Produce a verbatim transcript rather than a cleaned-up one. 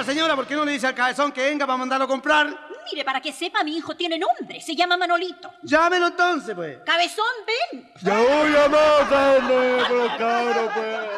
Oiga, señora, ¿por qué no le dice al cabezón que venga para mandarlo a comprar? Mire, para que sepa, mi hijo tiene nombre. Se llama Manolito. Llámelo entonces, pues. Cabezón, ven. Ya voy a matarme, pero cabro, pues.